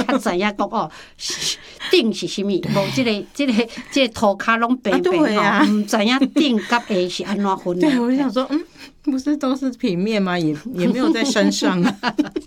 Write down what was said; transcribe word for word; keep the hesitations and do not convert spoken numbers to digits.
较知影讲哦，顶是啥物，无即个即个即个涂骹拢白白吼，毋知影顶甲下是安怎分。 对，我就想说，嗯，不是都是平面吗？也也没有在身上啊。